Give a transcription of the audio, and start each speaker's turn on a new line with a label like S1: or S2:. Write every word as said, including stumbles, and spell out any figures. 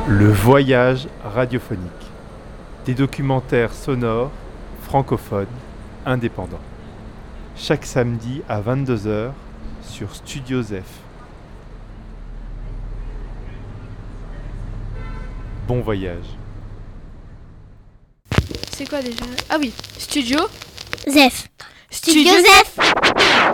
S1: Le voyage radiophonique. Des documentaires sonores, francophones, indépendants. Chaque samedi à vingt-deux heures sur Studio Zef. Bon voyage.
S2: C'est quoi déjà? Ah oui, Studio
S3: Zef.
S2: Studio
S3: Studio Zef.